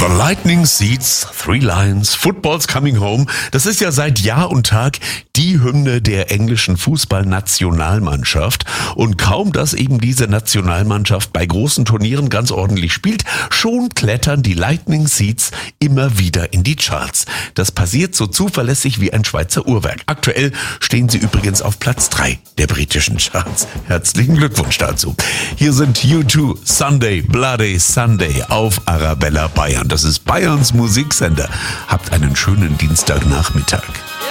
The Lightning Seeds, Three Lions, Football's Coming Home. Das ist ja seit Jahr und Tag die Hymne der englischen Fußballnationalmannschaft. Und kaum, dass eben diese Nationalmannschaft bei großen Turnieren ganz ordentlich spielt, schon klettern die Lightning Seeds immer wieder in die Charts. Das passiert so zuverlässig wie ein Schweizer Uhrwerk. Aktuell stehen sie übrigens auf Platz 3 der britischen Charts. Herzlichen Glückwunsch dazu. Hier sind U2, Sunday, Bloody Sunday auf Arabella Bayern. Das ist Bayerns Musiksender. Habt einen schönen Dienstagnachmittag.